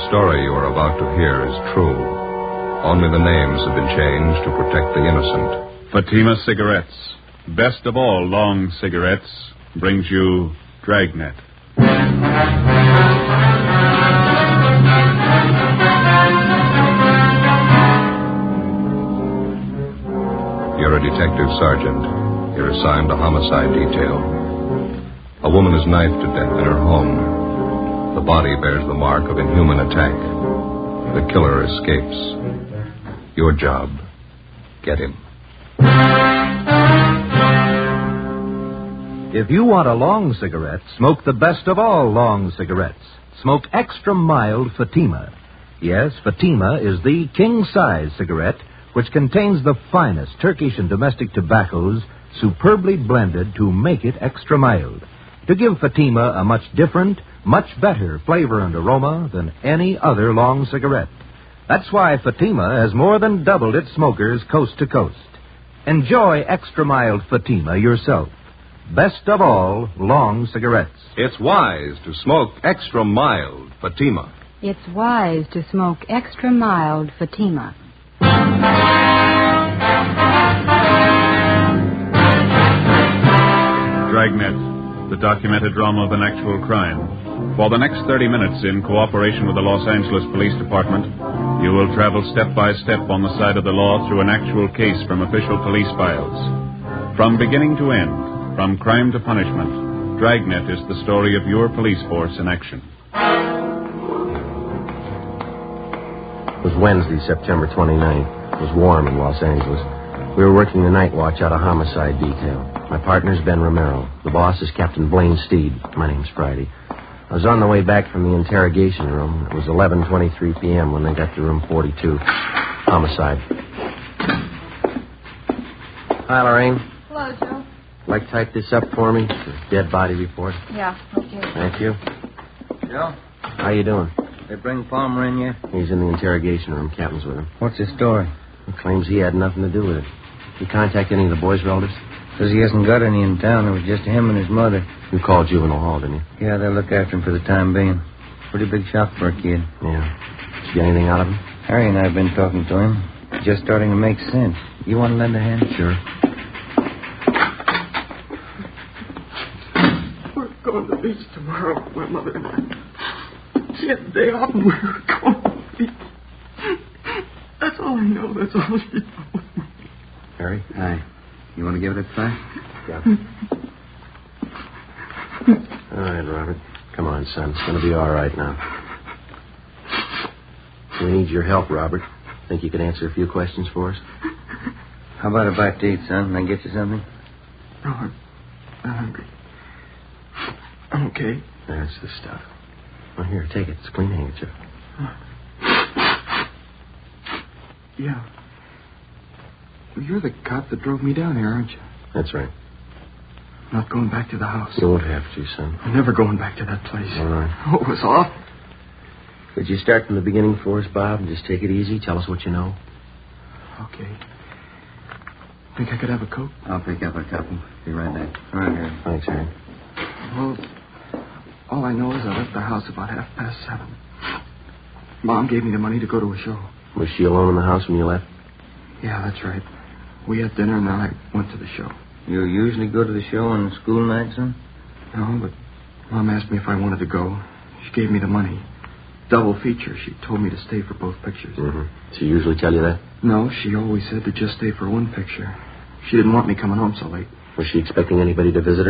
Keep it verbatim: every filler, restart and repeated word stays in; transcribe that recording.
story you are about to hear is true. Only the names have been changed to protect the innocent. Fatima Cigarettes, best of all long cigarettes, brings you Dragnet. You're a detective sergeant. You're assigned a homicide detail. A woman is knifed to death in her home. The body bears the mark of inhuman attack. The killer escapes. Your job, get him. If you want a long cigarette, smoke the best of all long cigarettes. Smoke extra mild Fatima. Yes, Fatima is the king-size cigarette which contains the finest Turkish and domestic tobaccos superbly blended to make it extra mild, to give Fatima a much different, much better flavor and aroma than any other long cigarette. That's why Fatima has more than doubled its smokers coast to coast. Enjoy extra mild Fatima yourself. Best of all long cigarettes. It's wise to smoke extra mild Fatima. It's wise to smoke extra mild Fatima. Dragnet, the documented drama of an actual crime. For the next thirty minutes, in cooperation with the Los Angeles Police Department, you will travel step by step on the side of the law through an actual case from official police files. From beginning to end, from crime to punishment, Dragnet is the story of your police force in action. It was Wednesday, September twenty-ninth. It was warm in Los Angeles. We were working the night watch out of homicide detail. My partner's Ben Romero. The boss is Captain Blaine Steed. My name's Friday. I was on the way back from the interrogation room. It was eleven twenty-three p.m. when they got to room forty-two. Homicide. Hi, Lorraine. Hello, Joe. Like to type this up for me? The dead body report. Yeah, okay. Thank you. Joe, How you doing? they bring Palmer in yet? He's in the interrogation room. Captain's with him. What's his story? He claims he had nothing to do with it. You contact any of the boys' relatives? Says he hasn't got any in town. It was just him and his mother. You called juvenile hall, didn't you? Yeah, they'll look after him for the time being. Pretty big shock for a kid. Yeah. Did you get anything out of him? Harry and I have been talking to him. It's just starting to make sense. You want to lend a hand? Sure. We're going to the beach tomorrow, my mother and I. She had the day off and we were going to the beach. That's all I know. That's all she knows. Harry? Hi. You want to give it a try? Yeah. All right, Robert. Come on, son. It's going to be all right now. We need your help, Robert. Think you can answer a few questions for us? How about a bite to eat, son? Can I get you something? No, I'm not hungry. I'm okay. That's the stuff. Well, here, take it. It's a clean handkerchief. Yeah. Well, you're the cop that drove me down here, aren't you? That's right. I'm not going back to the house. You won't have to, son. I'm never going back to that place. All right. Oh, it was awful. Could you start from the beginning for us, Bob, and just take it easy? Tell us what you know. Okay. Think I could have a Coke? I'll pick up a couple. Be right back. All right, Harry. Thanks, Harry. Well, all I know is I left the house about half past seven. Mom gave me the money to go to a show. Was she alone in the house when you left? Yeah, that's right. We had dinner and then I went to the show. You usually go to the show on school nights, son? No, but Mom asked me if I wanted to go. She gave me the money. Double feature. She told me to stay for both pictures. Mm-hmm. She usually tell you that? No, she always said to just stay for one picture. She didn't want me coming home so late. Was she expecting anybody to visit her?